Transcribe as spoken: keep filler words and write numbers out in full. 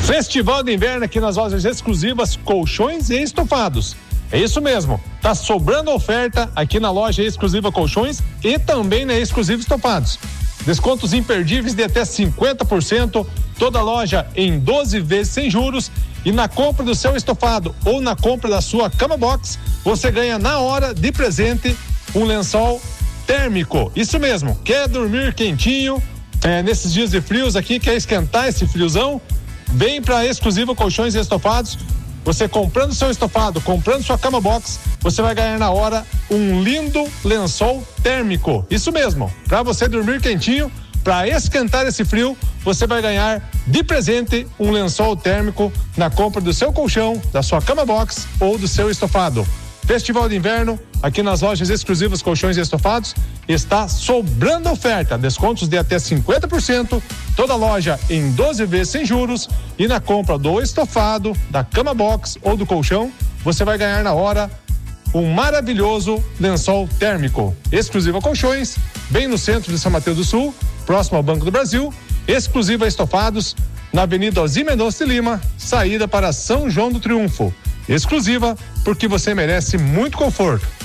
Festival de inverno aqui nas lojas exclusivas Colchões e Estofados. É isso mesmo, tá sobrando oferta aqui na loja exclusiva Colchões e também na exclusiva Estofados. Descontos imperdíveis de até cinquenta por cento, toda loja em doze vezes sem juros, e na compra do seu estofado ou na compra da sua cama box, você ganha na hora de presente um lençol térmico. Isso mesmo, quer dormir quentinho é, nesses dias de frios aqui, quer esquentar esse friozão? Vem para exclusiva Colchões e Estofados. Você comprando seu estofado, comprando sua cama box, você vai ganhar na hora um lindo lençol térmico. Isso mesmo, para você dormir quentinho, para esquentar esse frio, você vai ganhar de presente um lençol térmico na compra do seu colchão, da sua cama box ou do seu estofado. Festival de inverno, aqui nas lojas exclusivas Colchões e Estofados, está sobrando oferta, descontos de até cinquenta por cento, toda loja em doze vezes sem juros, e na compra do estofado, da cama box ou do colchão, você vai ganhar na hora um maravilhoso lençol térmico. Exclusiva Colchões, bem no centro de São Mateus do Sul, próximo ao Banco do Brasil. Exclusiva Estofados, na Avenida Alzir Mendonça de Lima, saída para São João do Triunfo. Exclusiva, porque você merece muito conforto.